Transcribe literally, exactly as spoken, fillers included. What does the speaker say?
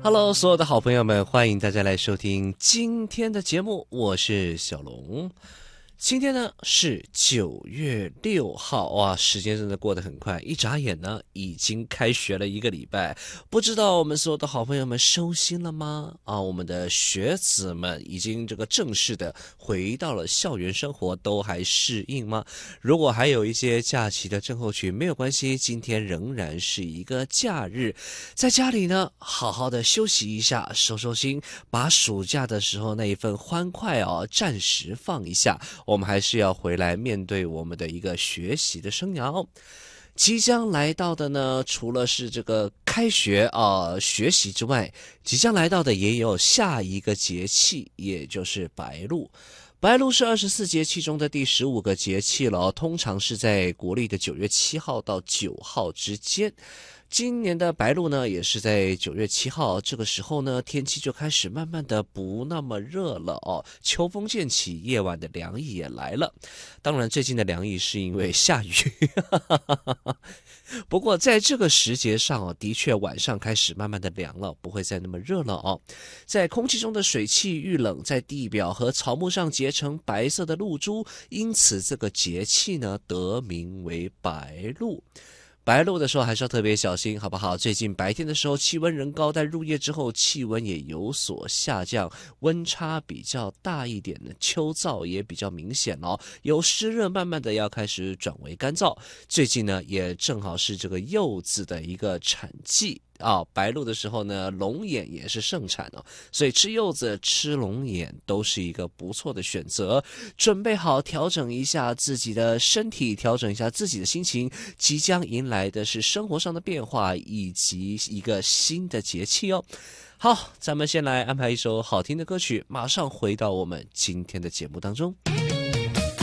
Hello， 所有的好朋友们，欢迎大家来收听今天的节目，我是小龙。今天呢是九月六号，哇，时间真的过得很快，一眨眼呢已经开学了一个礼拜。不知道我们所有的好朋友们收心了吗？啊，我们的学子们已经这个正式的回到了校园生活，都还适应吗？如果还有一些假期的症候群，没有关系，今天仍然是一个假日，在家里呢好好的休息一下，收收心，把暑假的时候那一份欢快哦暂时放一下。我们还是要回来面对我们的一个学习的生涯。即将来到的呢，除了是这个开学啊、呃、学习之外，即将来到的也有下一个节气，也就是白露。白露是二十四节气中的第十五个节气了，通常是在国历的九月七号到九号之间。今年的白露呢，也是在九月七号，这个时候呢，天气就开始慢慢的不那么热了哦，秋风渐起，夜晚的凉意也来了。当然，最近的凉意是因为下雨。不过在这个时节上哦，的确晚上开始慢慢的凉了，不会再那么热了哦。在空气中的水汽遇冷，在地表和草木上结成白色的露珠，因此这个节气呢得名为白露。白露的时候还是要特别小心，好不好？最近白天的时候气温仍高，但入夜之后气温也有所下降，温差比较大一点的，秋燥也比较明显哦。由湿热慢慢的要开始转为干燥，最近呢也正好是这个柚子的一个产季。啊、哦，白露的时候呢，龙眼也是盛产哦，所以吃柚子、吃龙眼都是一个不错的选择。准备好调整一下自己的身体，调整一下自己的心情，即将迎来的是生活上的变化以及一个新的节气哦。好，咱们先来安排一首好听的歌曲，马上回到我们今天的节目当中。